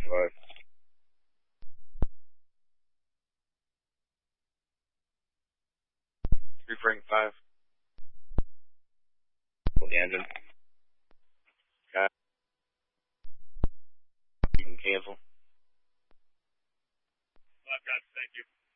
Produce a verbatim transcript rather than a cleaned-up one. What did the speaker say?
five. Three Frank five. Pull the engine. Okay. You can cancel. Five guys, thank you.